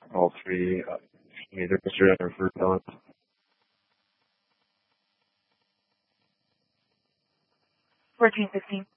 all three either Mr. or fruit pellets. 1415.